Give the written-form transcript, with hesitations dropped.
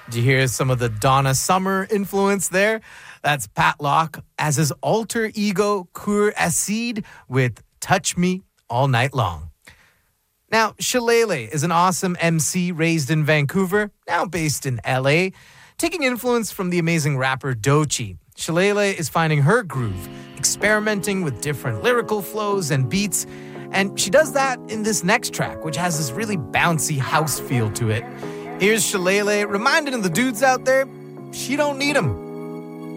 Did you hear some of the Donna Summer influence there? That's Pat Locke as his alter ego Cour Acide with Touch Me All Night Long. Now, Shillelagh is an awesome MC raised in Vancouver, now based in LA. Taking influence from the amazing rapper Doechii, Shillelagh is finding her groove, experimenting with different lyrical flows and beats, and she does that in this next track, which has this really bouncy house feel to it. Here's Shillelagh reminding the dudes out there, she don't need them.